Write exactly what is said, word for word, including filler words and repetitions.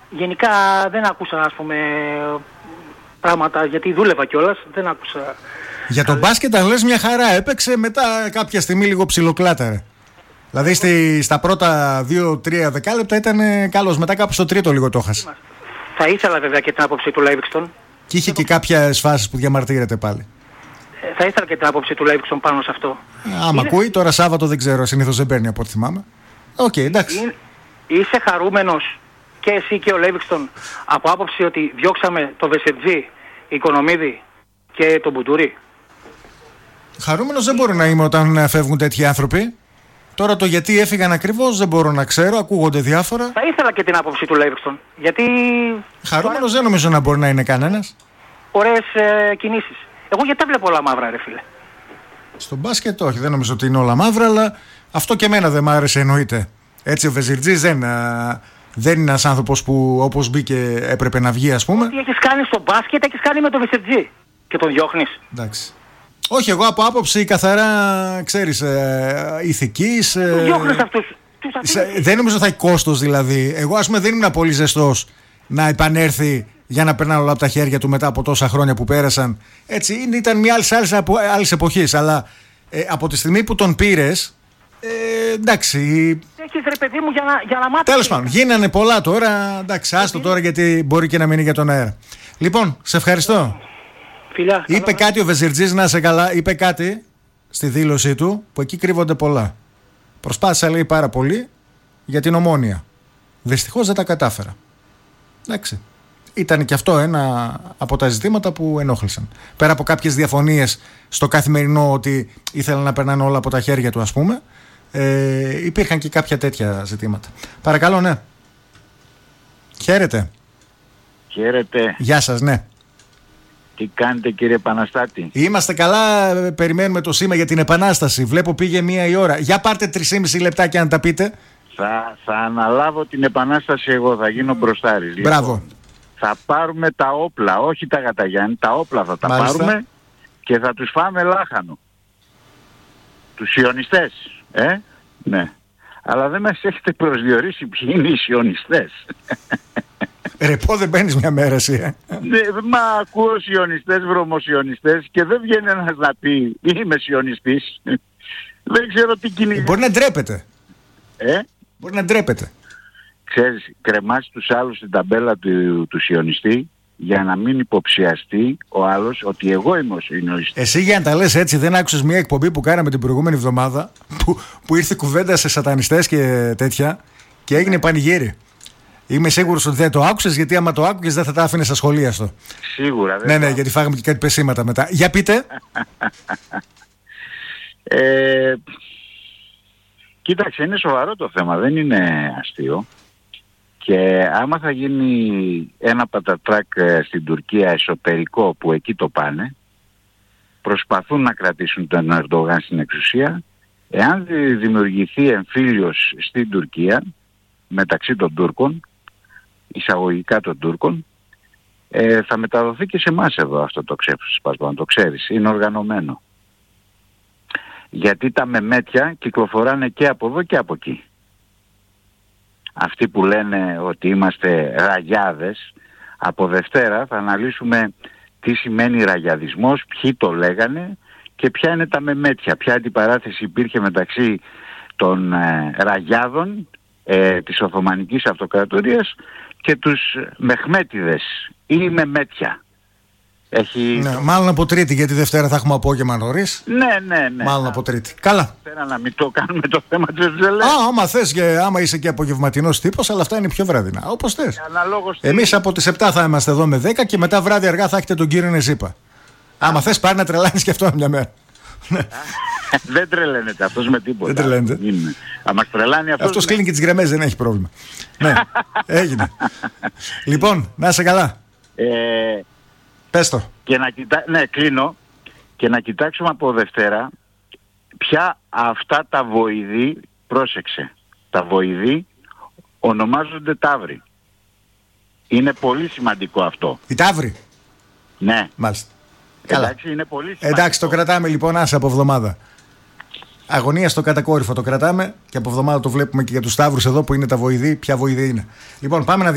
γενικά δεν άκουσα, ας πούμε, πράγματα, γιατί δούλευα κιόλας, δεν άκουσα. Για τον μπάσκετ, αν λες, μια χαρά έπαιξε, μετά κάποια στιγμή λίγο ψιλοκλάταρε. Δηλαδή στη, στα πρώτα δύο τρία δεκάλεπτα ήταν καλός, μετά κάπου στο τρίτο λίγο το έχασε. Θα ήθελα βέβαια και την άποψη του Λέιβικστον. Και είχε και κάποιες φάσεις που διαμαρτύρεται πάλι. Ε, θα ήθελα και την άποψη του Λέιβικστον πάνω σε αυτό. Άμα ακούει, τώρα Σάββατο δεν ξέρω, συνήθως δεν παίρνει από ό,τι θυμάμαι. Οκ, okay, εντάξει. Είσαι χαρούμενος και εσύ και ο Λέιβικστον από άποψη ότι διώξαμε το Βεσερτζή, Οικονομίδη και τον Μπουντούρη? Χαρούμενος δεν μπορώ να είμαι όταν φεύγουν τέτοιοι άνθρωποι. Τώρα το γιατί έφυγαν ακριβώς δεν μπορώ να ξέρω, ακούγονται διάφορα. Θα ήθελα και την άποψη του Λέιβικστον. Γιατί. Χαρούμενος δεν νομίζω να μπορεί να είναι κανένας. Ωραίες ε, κινήσεις. Εγώ γιατί τα βλέπω όλα μαύρα, ρε φίλε. Στο μπάσκετ όχι, δεν νομίζω ότι είναι όλα μαύρα, αλλά αυτό και εμένα δεν μ' άρεσε, εννοείται. Έτσι ο Βεζιρτζής δεν, α, δεν είναι ένας άνθρωπος που όπως μπήκε έπρεπε να βγει, ας πούμε. Τι έχεις κάνει στο μπάσκετ, έχεις κάνει με τον Βεζιρτζή και τον διώχνεις. Εντάξει. Όχι, εγώ από άποψη καθαρά, ξέρεις, ε, ηθικής. Ε, τους διώχνεις αυτούς. Σε, δεν νομίζω θα έχει κόστος δηλαδή. Εγώ, ας πούμε, δεν ήμουν πολύ ζεστός να επανέλθει για να περνάνε όλα από τα χέρια του μετά από τόσα χρόνια που πέρασαν. Έτσι, ήταν μια άλλη άλλη εποχή. Αλλά ε, από τη στιγμή που τον πήρες, ε, εντάξει. Έχεις, ρε παιδί μου, για να, για να μάθεις. Τέλος πάντων, γίνανε πολλά τώρα. Εντάξει, άστο τώρα γιατί μπορεί και να μείνει για τον αέρα. Λοιπόν, σε ευχαριστώ. Φιλιά, είπε καλά. Κάτι ο Βεζιρτζής, να σε καλά, είπε κάτι στη δήλωσή του που εκεί κρύβονται πολλά. Προσπάθησα, λέει, πάρα πολύ για την Ομόνοια. Δυστυχώς δεν τα κατάφερα. Εντάξει. Ήταν και αυτό ένα από τα ζητήματα που ενόχλησαν. Πέρα από κάποιες διαφωνίες στο καθημερινό ότι ήθελαν να περνάνε όλα από τα χέρια του, ας πούμε, ε, υπήρχαν και κάποια τέτοια ζητήματα. Παρακαλώ, ναι. Χαίρετε. Χαίρετε. Γεια σας, ναι. Τι κάνετε, κύριε Επαναστάτη? Είμαστε καλά, περιμένουμε το σήμα για την Επανάσταση. Βλέπω πήγε μία η ώρα. Για πάρτε τρισήμιση λεπτάκια να τα πείτε. Θα, θα αναλάβω την Επανάσταση εγώ, θα γίνω μπροστάρης. Μπράβο. Λοιπόν, θα πάρουμε τα όπλα, όχι τα Γαταγιάννη, τα όπλα θα τα Μάλιστα. πάρουμε και θα τους φάμε λάχανο. Τους σιωνιστές, ε, ναι. Αλλά δεν μας έχετε προσδιορίσει ποιοι είναι οι σιωνιστές. Ρε πω, δεν μπαίνεις μια μέρα εσύ, ε. Ναι, μα ακούω σιωνιστές, βρωμοσιωνιστές και δεν βγαίνει ένας να πει είμαι σιωνιστής. Δεν ξέρω τι κινείται. Μπορεί να ντρέπεται. Ε? Μπορεί να ντρέπεται. Ξέρεις, κρεμάς τους άλλους στην ταμπέλα του, του σιωνιστή για να μην υποψιαστεί ο άλλος ότι εγώ είμαι ο σιωνιστής. Εσύ για να τα λες έτσι δεν άκουσες μια εκπομπή που κάναμε την προηγούμενη εβδομάδα που, που ήρθε κουβέντα σε σατανιστές και τέτοια και έγινε πανηγύρι. Είμαι σίγουρος ότι δεν το άκουσες, γιατί άμα το άκουγες δεν θα τα άφηνες ασχολίαστο. Σίγουρα. Δεν ναι, ναι, το... γιατί φάγαμε και κάτι πεσήματα μετά. Για πείτε. ε, κοίταξε, είναι σοβαρό το θέμα, δεν είναι αστείο. Και άμα θα γίνει ένα πατατράκ στην Τουρκία εσωτερικό, που εκεί το πάνε, προσπαθούν να κρατήσουν τον Ερντογάν στην εξουσία, εάν δημιουργηθεί εμφύλιος στην Τουρκία μεταξύ των Τούρκων, εισαγωγικά των Τούρκων, ε, θα μεταδοθεί και σε εμάς εδώ αυτό το ξέσπασμα, να το ξέρεις, είναι οργανωμένο. Γιατί τα μεμέτια κυκλοφοράνε και από εδώ και από εκεί. Αυτοί που λένε ότι είμαστε ραγιάδες, από Δευτέρα θα αναλύσουμε τι σημαίνει ραγιαδισμός, ποιοι το λέγανε και ποια είναι τα μεμέτια, ποια αντιπαράθεση υπήρχε μεταξύ των ε, ραγιάδων ε, της Οθωμανικής Αυτοκρατορίας και τους Μεχμέτιδες ή μεμέτια. Έχει... Ναι, μάλλον από Τρίτη, γιατί Δευτέρα θα έχουμε απόγευμα νωρίς. Ναι, ναι, ναι. Μάλλον από Τρίτη. Καλά. Θέλω να μην το κάνουμε το θέμα της Ζελέ. Α, άμα θες και άμα είσαι και απογευματινός τύπος, αλλά αυτά είναι πιο βραδινά. Όπως θες. Εμείς από τις επτά θα είμαστε εδώ με δέκα και μετά βράδυ αργά θα έχετε τον κύριο Νεζίπα. Άμα θες πάρει να τρελάνεις και αυτό μια μέρα. Δεν τρελαίνεται αυτός με τίποτα. Δεν τρελαίνεται. Αν τρελάνει αυτός. Αυτός κλείνει και τις γκρεμές, δεν έχει πρόβλημα. Ναι, έγινε. Λοιπόν, να είσαι καλά. Ε, Πες το. Και να κοιτά... Ναι, κλείνω. Και να κοιτάξουμε από Δευτέρα ποια αυτά τα βοηδή, πρόσεξε, τα βοηδή ονομάζονται ταύροι. Είναι πολύ σημαντικό αυτό. Οι ταύροι. Ναι. Μάλιστα. Εντάξει, καλά. Είναι πολύ σημαντικό. Εντάξει, το κρατάμε λοιπόν, άσε από εβδομάδα. Αγωνία στο κατακόρυφο το κρατάμε και από εβδομάδα το βλέπουμε και για τους ταύρους εδώ που είναι τα βοηδή, ποια βοηδή είναι. Λοιπόν, πάμε να